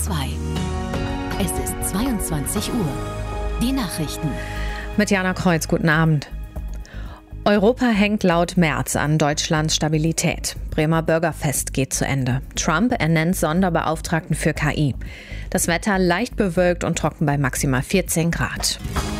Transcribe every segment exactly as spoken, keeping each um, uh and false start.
zwei. Es ist zweiundzwanzig Uhr. Die Nachrichten. Mit Jana Kreuz, guten Abend. Europa hängt laut Merz an Deutschlands Stabilität. Bremer Bürgerfest geht zu Ende. Trump ernennt Sonderbeauftragten für K I. Das Wetter leicht bewölkt und trocken bei maximal vierzehn Grad.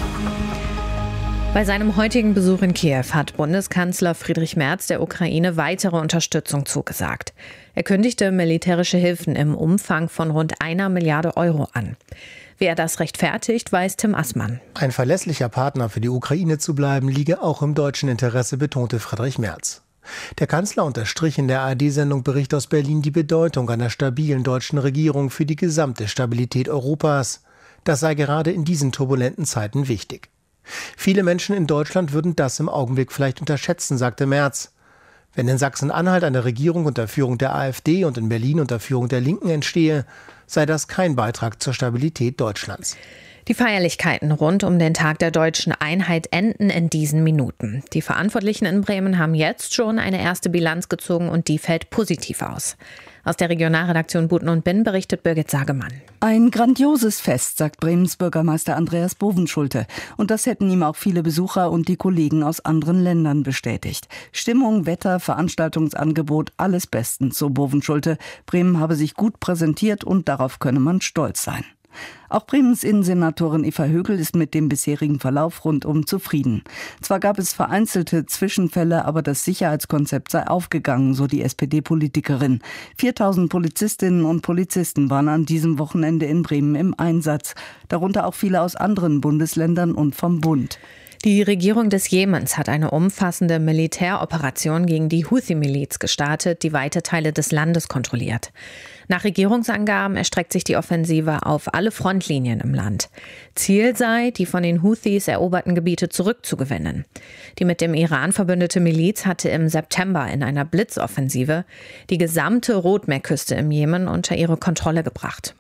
Bei seinem heutigen Besuch in Kiew hat Bundeskanzler Friedrich Merz der Ukraine weitere Unterstützung zugesagt. Er kündigte militärische Hilfen im Umfang von rund einer Milliarde Euro an. Wie er das rechtfertigt, weiß Tim Assmann. Ein verlässlicher Partner für die Ukraine zu bleiben, liege auch im deutschen Interesse, betonte Friedrich Merz. Der Kanzler unterstrich in der A R D-Sendung Bericht aus Berlin die Bedeutung einer stabilen deutschen Regierung für die gesamte Stabilität Europas. Das sei gerade in diesen turbulenten Zeiten wichtig. Viele Menschen in Deutschland würden das im Augenblick vielleicht unterschätzen, sagte Merz. Wenn in Sachsen-Anhalt eine Regierung unter Führung der AfD und in Berlin unter Führung der Linken entstehe, sei das kein Beitrag zur Stabilität Deutschlands. Die Feierlichkeiten rund um den Tag der deutschen Einheit enden in diesen Minuten. Die Verantwortlichen in Bremen haben jetzt schon eine erste Bilanz gezogen und die fällt positiv aus. Aus der Regionalredaktion Buten und Binn berichtet Birgit Sagemann. Ein grandioses Fest, sagt Bremens Bürgermeister Andreas Bovenschulte. Und das hätten ihm auch viele Besucher und die Kollegen aus anderen Ländern bestätigt. Stimmung, Wetter, Veranstaltungsangebot, alles bestens, so Bovenschulte. Bremen habe sich gut präsentiert und darauf könne man stolz sein. Auch Bremens Innensenatorin Eva Högel ist mit dem bisherigen Verlauf rundum zufrieden. Zwar gab es vereinzelte Zwischenfälle, aber das Sicherheitskonzept sei aufgegangen, so die S P D-Politikerin. viertausend Polizistinnen und Polizisten waren an diesem Wochenende in Bremen im Einsatz, darunter auch viele aus anderen Bundesländern und vom Bund. Die Regierung des Jemens hat eine umfassende Militäroperation gegen die Houthi-Miliz gestartet, die weite Teile des Landes kontrolliert. Nach Regierungsangaben erstreckt sich die Offensive auf alle Frontlinien im Land. Ziel sei, die von den Houthis eroberten Gebiete zurückzugewinnen. Die mit dem Iran verbündete Miliz hatte im September in einer Blitzoffensive die gesamte Rotmeerküste im Jemen unter ihre Kontrolle gebracht.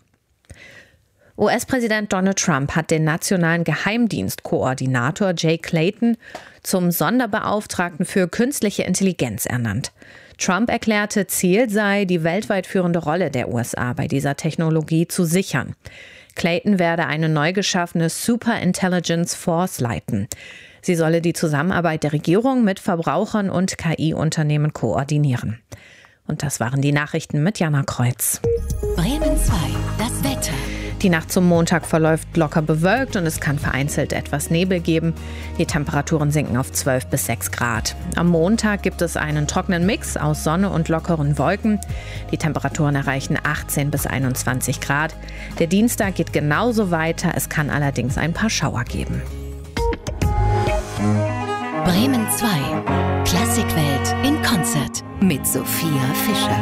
U S-Präsident Donald Trump hat den nationalen Geheimdienstkoordinator Jay Clayton zum Sonderbeauftragten für künstliche Intelligenz ernannt. Trump erklärte, Ziel sei, die weltweit führende Rolle der U S A bei dieser Technologie zu sichern. Clayton werde eine neu geschaffene Super Intelligence Force leiten. Sie solle die Zusammenarbeit der Regierung mit Verbrauchern und K I-Unternehmen koordinieren. Und das waren die Nachrichten mit Jana Kreuz. Bremen zwei, das Wetter. Die Nacht zum Montag verläuft locker bewölkt und es kann vereinzelt etwas Nebel geben. Die Temperaturen sinken auf zwölf bis sechs Grad. Am Montag gibt es einen trockenen Mix aus Sonne und lockeren Wolken. Die Temperaturen erreichen achtzehn bis einundzwanzig Grad. Der Dienstag geht genauso weiter. Es kann allerdings ein paar Schauer geben. Bremen zwei. Klassikwelt in Konzert mit Sophia Fischer.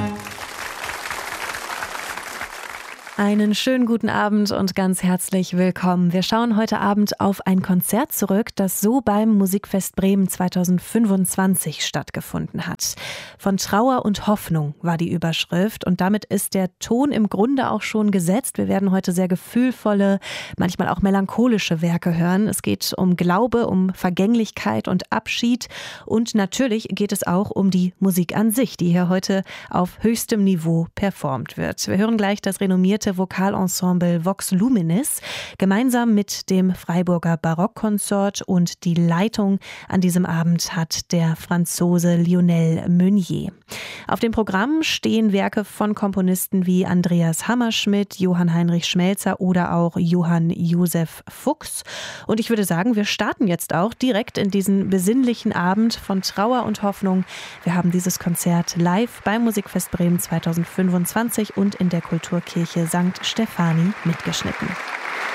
Einen schönen guten Abend und ganz herzlich willkommen. Wir schauen heute Abend auf ein Konzert zurück, das so beim Musikfest Bremen zweitausendfünfundzwanzig stattgefunden hat. Von Trauer und Hoffnung war die Überschrift und damit ist der Ton im Grunde auch schon gesetzt. Wir werden heute sehr gefühlvolle, manchmal auch melancholische Werke hören. Es geht um Glaube, um Vergänglichkeit und Abschied und natürlich geht es auch um die Musik an sich, die hier heute auf höchstem Niveau performt wird. Wir hören gleich das renommierte Vokalensemble Vox Luminis gemeinsam mit dem Freiburger Barockkonsort und die Leitung an diesem Abend hat der Franzose Lionel Meunier. Auf dem Programm stehen Werke von Komponisten wie Andreas Hammerschmidt, Johann Heinrich Schmelzer oder auch Johann Josef Fuchs. Und ich würde sagen, wir starten jetzt auch direkt in diesen besinnlichen Abend von Trauer und Hoffnung. Wir haben dieses Konzert live beim Musikfest Bremen zweitausendfünfundzwanzig und in der Kulturkirche Sankt Stefani mitgeschnitten.